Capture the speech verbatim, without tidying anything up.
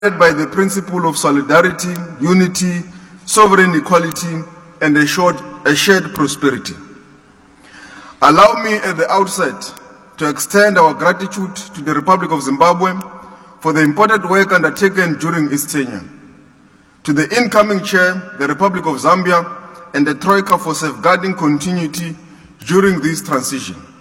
by the principle of solidarity, unity, sovereign equality, and a, short, a shared prosperity. Allow me at the outset to extend our gratitude to the Republic of Zimbabwe for the important work undertaken during its tenure, to the incoming chair, the Republic of Zambia, and the Troika for safeguarding continuity during this transition.